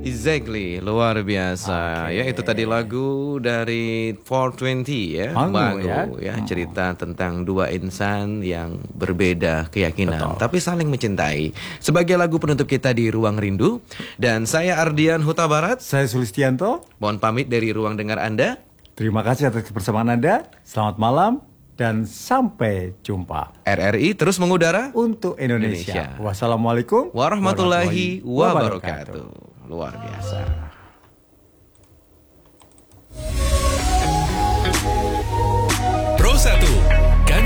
Exactly, luar biasa. Ya, itu tadi lagu dari 420 ya. Mangu ya, cerita tentang dua insan yang berbeda keyakinan tapi saling mencintai. Sebagai lagu penutup kita di Ruang Rindu, dan saya Ardian Huta Barat. Saya Sulistianto. Mohon pamit dari ruang dengar Anda. Terima kasih atas kebersamaan Anda. Selamat malam dan sampai jumpa. RRI terus mengudara untuk Indonesia. Wassalamualaikum warahmatullahi wabarakatuh. Luar biasa. Pro 1